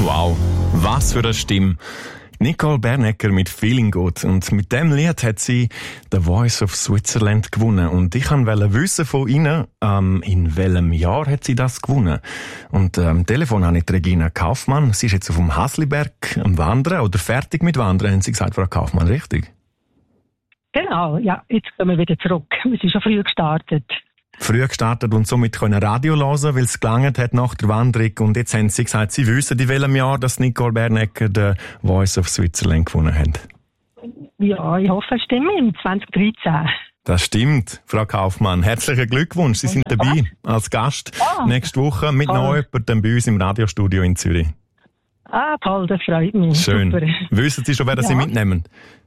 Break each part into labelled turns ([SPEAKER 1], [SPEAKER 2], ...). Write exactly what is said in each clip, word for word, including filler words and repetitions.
[SPEAKER 1] Wow, was für eine Stimme. Nicole Bernecker mit Feeling Good. Und mit dem Lied hat sie The Voice of Switzerland gewonnen. Und ich wollte wissen von Ihnen, ähm, in welchem Jahr hat sie das gewonnen? Und ähm, am Telefon habe ich die Regina Kaufmann. Sie ist jetzt auf dem Hasliberg am Wandern oder fertig mit Wandern, haben Sie gesagt, Frau Kaufmann, richtig?
[SPEAKER 2] Genau, ja, jetzt gehen wir wieder zurück. Wir sind schon früh gestartet.
[SPEAKER 1] Früh gestartet und somit können Radio hören, weil es gelangt hat nach der Wanderung. Und jetzt haben Sie gesagt, Sie wissen, in welchem Jahr dass Nicole Bernecker The Voice of Switzerland gewonnen hat.
[SPEAKER 2] Ja, ich hoffe, es stimmt, im zwanzig dreizehn.
[SPEAKER 1] Das stimmt, Frau Kaufmann. Herzlichen Glückwunsch. Sie sind dabei als Gast
[SPEAKER 2] ah,
[SPEAKER 1] nächste Woche mit noch jemandem bei uns im Radiostudio in Zürich.
[SPEAKER 2] Ah, toll, das freut mich.
[SPEAKER 1] Schön.
[SPEAKER 2] Super.
[SPEAKER 1] Wissen Sie schon, wer das
[SPEAKER 2] ja.
[SPEAKER 1] Sie mitnehmen?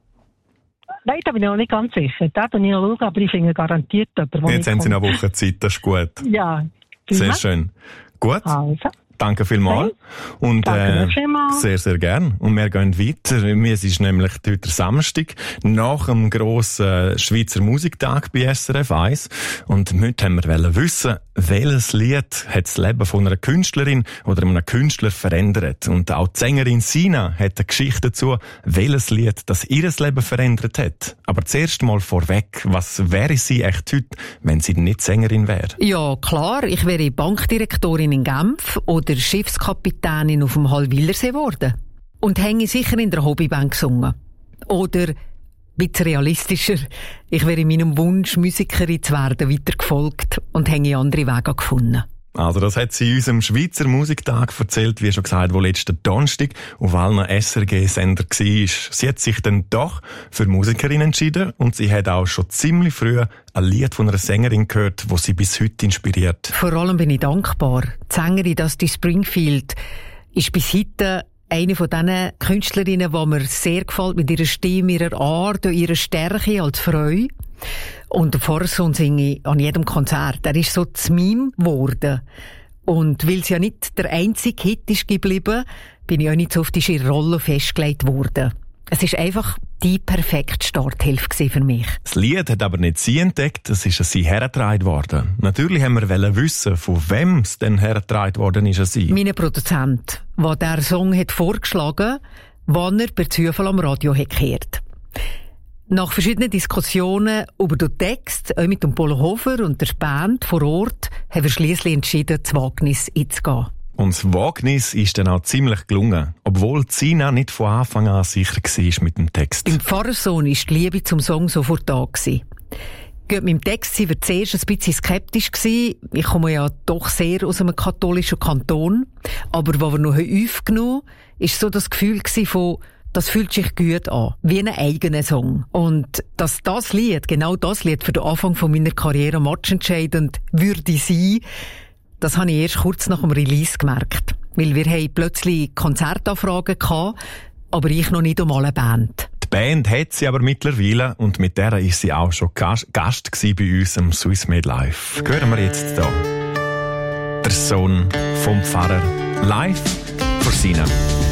[SPEAKER 2] Nein, da bin ich noch nicht ganz sicher. Da bin ich noch schauen, aber ich finde garantiert jemanden,
[SPEAKER 1] Jetzt haben Sie noch eine Woche Zeit, das ist gut.
[SPEAKER 2] Ja.
[SPEAKER 1] Sehr schön. Gut.
[SPEAKER 2] Also.
[SPEAKER 1] Danke vielmals.
[SPEAKER 2] Hey.
[SPEAKER 1] Und
[SPEAKER 2] Danke
[SPEAKER 1] äh,
[SPEAKER 2] vielmals.
[SPEAKER 1] sehr, sehr gern. Und wir gehen weiter. Es ist nämlich heute Samstag, nach dem grossen Schweizer Musiktag bei S R F eins. Und heute haben wir wissen, welches Lied hat das Leben von einer Künstlerin oder einem Künstler verändert. Und auch die Sängerin Sina hat eine Geschichte dazu, welches Lied das ihr Leben verändert hat. Aber zuerst mal vorweg, was wäre sie echt heute, wenn sie nicht Sängerin wäre?
[SPEAKER 3] Ja, klar, ich wäre Bankdirektorin in Genf oder Schiffskapitänin auf dem Hallwilersee geworden. Und hänge sicher in der Hobbybank gesungen. Oder, ein bisschen realistischer, ich wäre meinem Wunsch, Musikerin zu werden, weitergefolgt und hänge andere Wege gefunden.
[SPEAKER 1] Also das hat sie in unserem Schweizer Musiktag erzählt, wie schon gesagt, wo letzten Donnerstag auf allen S R G-Sender war. Sie hat sich dann doch für Musikerin entschieden und sie hat auch schon ziemlich früh ein Lied von einer Sängerin gehört, das sie bis heute inspiriert.
[SPEAKER 3] Vor allem bin ich dankbar. Die Sängerin Dusty Springfield ist bis heute eine von diesen Künstlerinnen, die mir sehr gefällt, mit ihrer Stimme, ihrer Art und ihrer Stärke als Frau. Und den Vorsong singe ich an jedem Konzert. Er ist so zu Meme geworden. Und weil es ja nicht der einzige Hit ist geblieben, bin ich auch nicht so auf die Rolle festgelegt worden. Es ist einfach die perfekte Starthilfe für mich.
[SPEAKER 1] Das Lied hat aber nicht sie entdeckt, es ist an sie hergetragen worden. Natürlich haben wir wissen, von wem es denn hergetragen worden ist an sie.
[SPEAKER 3] Mein Produzent, der diesen Song hat vorgeschlagen, wann er per Zufall am Radio hat gehört. Nach verschiedenen Diskussionen über den Text, auch mit dem Polo Hofer und der Band vor Ort, haben wir schliesslich entschieden, das Wagnis einzugehen.
[SPEAKER 1] Und das Wagnis ist dann auch ziemlich gelungen, obwohl Sina nicht von Anfang an sicher war mit dem Text.
[SPEAKER 3] Beim Pfarrersohn war die Liebe zum Song sofort da. Mit dem Text waren wir zuerst ein bisschen skeptisch. Ich komme ja doch sehr aus einem katholischen Kanton. Aber was wir noch aufgenommen haben, war so das Gefühl von, das fühlt sich gut an, wie ein eigener Song. Und dass das Lied, genau das Lied für den Anfang von meiner Karriere matchentscheidend würde sein, das habe ich erst kurz nach dem Release gemerkt. Weil wir haben plötzlich Konzertanfragen gehabt, aber ich noch nicht einmal eine Band.
[SPEAKER 1] Die Band hat sie aber mittlerweile und mit der ist sie auch schon Gast bei uns im Swiss Made Live. Hören wir jetzt hier. Der Sohn vom Pfarrer live für Sina.